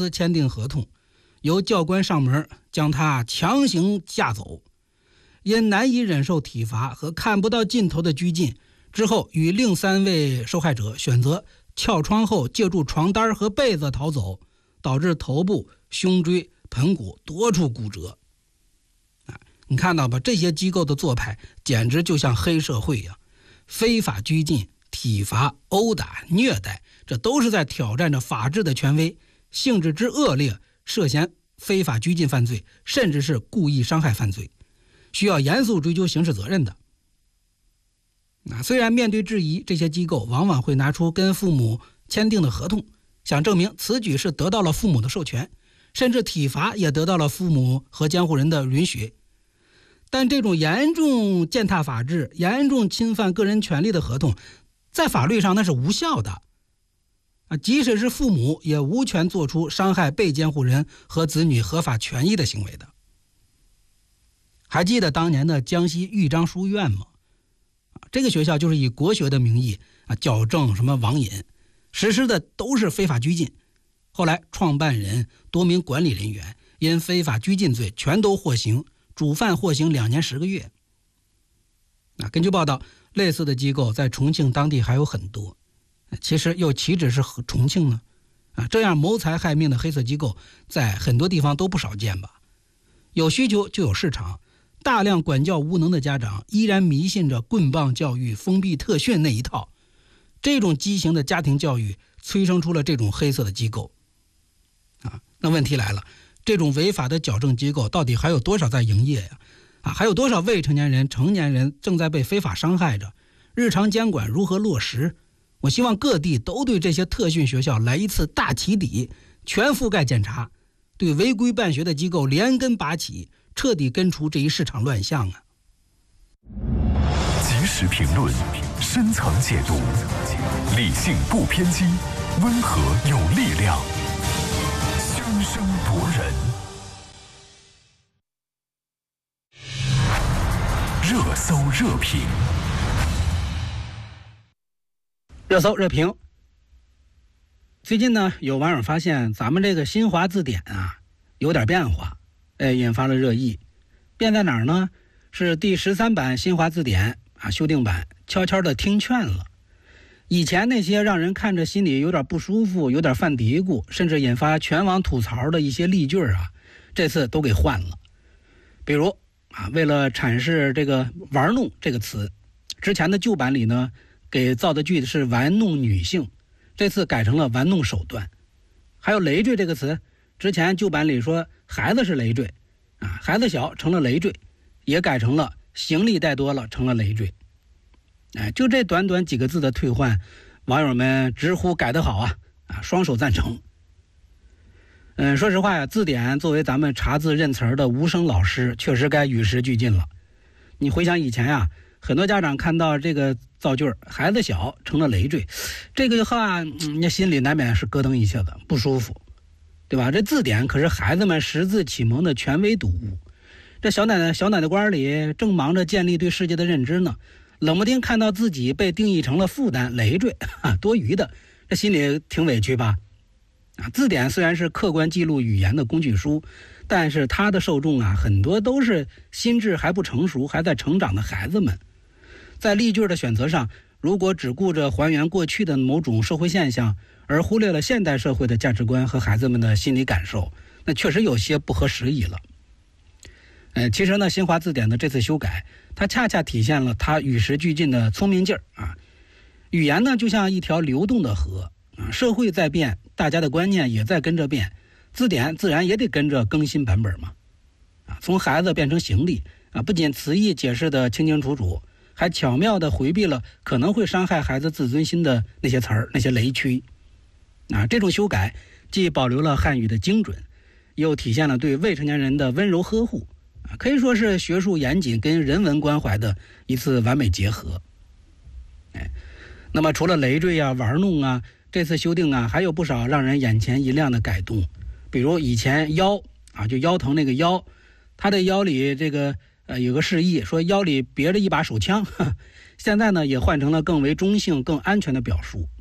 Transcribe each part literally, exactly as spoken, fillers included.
司签订合同，由教官上门将他强行架走。因难以忍受体罚和看不到尽头的拘禁，之后与另三位受害者选择撬窗后借助床单和被子逃走，导致头部、胸椎、盆骨多处骨折。你看到吧，这些机构的做派简直就像黑社会一样，非法拘禁、体罚、殴打、虐待，这都是在挑战着法治的权威，性质之恶劣，涉嫌非法拘禁犯罪，甚至是故意伤害犯罪，需要严肃追究刑事责任的。那虽然面对质疑，这些机构往往会拿出跟父母签订的合同，想证明此举是得到了父母的授权，甚至体罚也得到了父母和监护人的允许。但这种严重践踏法治、严重侵犯个人权利的合同，在法律上那是无效的啊，即使是父母也无权做出伤害被监护人和子女合法权益的行为的。还记得当年的江西豫章书院吗？这个学校就是以国学的名义啊矫正什么网瘾，实施的都是非法拘禁。后来创办人、多名管理人员因非法拘禁罪全都获刑，主犯获刑两年十个月。那根据报道，类似的机构在重庆当地还有很多，其实又岂止是重庆呢？啊，这样谋财害命的黑色机构在很多地方都不少见吧？有需求就有市场，大量管教无能的家长依然迷信着棍棒教育、封闭特训那一套，这种畸形的家庭教育催生出了这种黑色的机构。啊，那问题来了，这种违法的矫正机构到底还有多少在营业呀？啊，还有多少未成年人、成年人正在被非法伤害着？日常监管如何落实？我希望各地都对这些特训学校来一次大起底，全覆盖检查，对违规办学的机构连根拔起，彻底根除这一市场乱象啊！ 及时评论，深层解读，理性不偏激，温和有力量，生生博人。热搜热评， 热搜热评。最近呢，有网友发现咱们这个新华字典啊有点变化，哎，引发了热议。变在哪儿呢？是第十三版新华字典啊修订版悄悄的听劝了。以前那些让人看着心里有点不舒服、有点犯嘀咕，甚至引发全网吐槽的一些例句啊，这次都给换了。比如啊，为了阐释这个玩弄这个词，之前的旧版里呢给造的句是玩弄女性，这次改成了玩弄手段。还有累赘这个词，之前旧版里说孩子是累赘啊，孩子小成了累赘，也改成了行李带多了成了累赘。哎，就这短短几个字的退换，网友们直呼改得好啊啊，双手赞成。嗯，说实话呀，字典作为咱们查字认词儿的无声老师，确实该与时俱进了。你回想以前呀，很多家长看到这个造句孩子小成了累赘，这个话嗯，心里难免是咯噔一下子不舒服，对吧？这字典可是孩子们识字启蒙的权威读物，这小奶奶小奶奶官里正忙着建立对世界的认知呢，冷不丁看到自己被定义成了负担累赘啊，多余的，这心里挺委屈吧？啊，字典虽然是客观记录语言的工具书，但是它的受众啊，很多都是心智还不成熟、还在成长的孩子们。在例句的选择上，如果只顾着还原过去的某种社会现象，而忽略了现代社会的价值观和孩子们的心理感受，那确实有些不合时宜了。呃，其实呢，新华字典的这次修改，它恰恰体现了它与时俱进的聪明劲儿啊。语言呢，就像一条流动的河啊，社会在变，大家的观念也在跟着变，字典自然也得跟着更新版本嘛。啊，从孩子变成行李啊，不仅词义解释的清清楚楚，还巧妙地回避了可能会伤害孩子自尊心的那些词儿、那些雷区。啊，这种修改既保留了汉语的精准，又体现了对未成年人的温柔呵护。可以说是学术严谨跟人文关怀的一次完美结合。哎，那么除了累赘啊、玩弄啊，这次修订啊还有不少让人眼前一亮的改动。比如以前腰啊，就腰疼那个腰，他的腰里这个呃有个释义说腰里别着一把手枪，呵，现在呢也换成了更为中性、更安全的表述。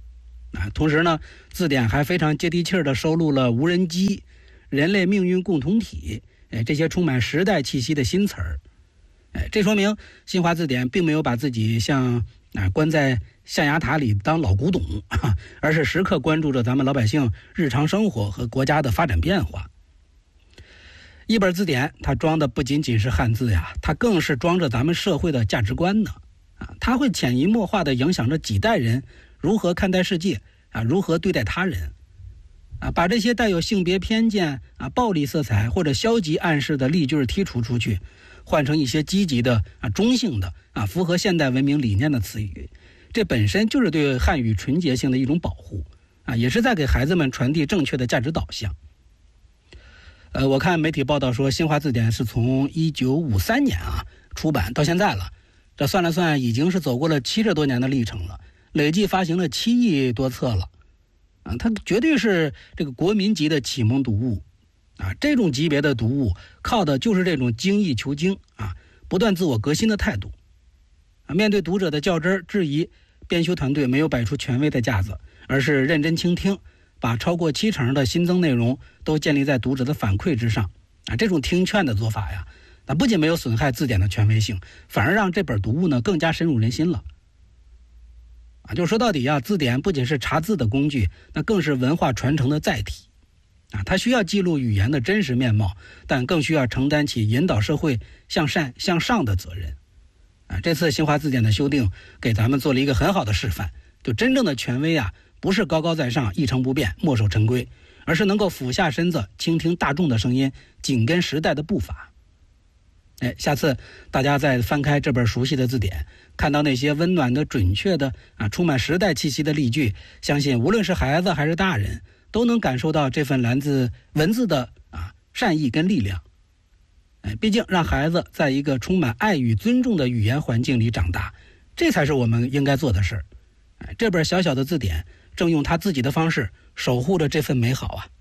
啊，同时呢，字典还非常接地气儿地收录了无人机、人类命运共同体，哎，这些充满时代气息的新词儿。哎，这说明新华字典并没有把自己像啊关在象牙塔里当老古董，啊，而是时刻关注着咱们老百姓日常生活和国家的发展变化。一本字典，它装的不仅仅是汉字呀，它更是装着咱们社会的价值观呢。啊，它会潜移默化地影响着几代人如何看待世界啊，如何对待他人。啊，把这些带有性别偏见啊、暴力色彩或者消极暗示的例句剔除出去，换成一些积极的啊、中性的啊、符合现代文明理念的词语，这本身就是对汉语纯洁性的一种保护啊，也是在给孩子们传递正确的价值导向。呃，我看媒体报道说，新华字典是从一九五三年啊出版到现在了，这算了算，已经是走过了七十多年的历程了，累计发行了七亿多册了。啊，它绝对是这个国民级的启蒙读物，啊，这种级别的读物靠的就是这种精益求精啊，不断自我革新的态度。啊，面对读者的较真质疑，编修团队没有摆出权威的架子，而是认真倾听，把超过七成的新增内容都建立在读者的反馈之上。啊，这种听劝的做法呀，那不仅没有损害字典的权威性，反而让这本读物呢更加深入人心了。啊，就说到底啊，字典不仅是查字的工具，那更是文化传承的载体。啊，它需要记录语言的真实面貌，但更需要承担起引导社会向善向上的责任。啊，这次新华字典的修订给咱们做了一个很好的示范，就真正的权威啊，不是高高在上、一成不变、墨守成规，而是能够俯下身子，倾听大众的声音，紧跟时代的步伐。哎，下次大家再翻开这本熟悉的字典，看到那些温暖的、准确的啊，充满时代气息的例句，相信无论是孩子还是大人，都能感受到这份来自文字的啊善意跟力量。哎，毕竟让孩子在一个充满爱与尊重的语言环境里长大，这才是我们应该做的事儿。哎，这本小小的字典正用他自己的方式守护着这份美好啊。